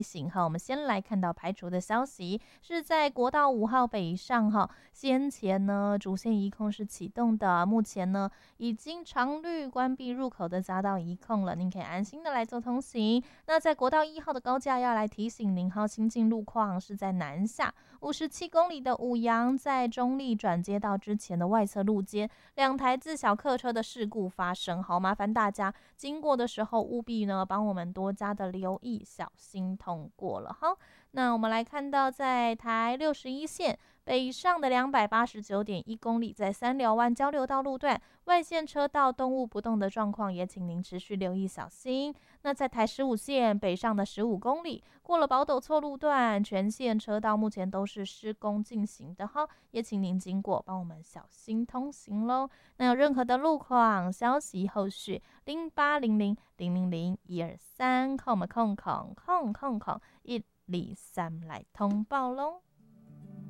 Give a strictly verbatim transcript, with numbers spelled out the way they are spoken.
醒哈，我们先来看到排除的消息，是在国道五号北上哈，先前呢主线移控是启动的，目前呢已经常绿关闭入口的匝道移控了，您可以安心的来做通行。那在国道一号的高架要来提醒您哈，新进路况是在南下五十七公里的五杨，在中立转接道之前的外侧路肩，两台自小客车的事故发生，好，麻烦大家经过的时候务必呢帮我们多加的留意，小心通过了。好，那我们来看到在台六十一线北上的两百八十九点一公里，在三寮湾交流道路段外线车道动物不动的状况，也请您持续留意小心。那在台十五线北上的十五公里，过了宝斗错路段，全线车道目前都是施工进行的哈，也请您经过帮我们小心通行喽。那有任何的路况消息，后续零八零零零零零一二三空空空空空空一二三来通报喽。